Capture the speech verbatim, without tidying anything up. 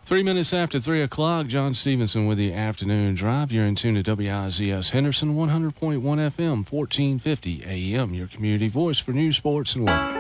Three minutes after three o'clock, John Stevenson with the afternoon drive. You're in tune to W I Z S Henderson, one hundred point one F M, fourteen fifty A M, your community voice for news, sports, and weather.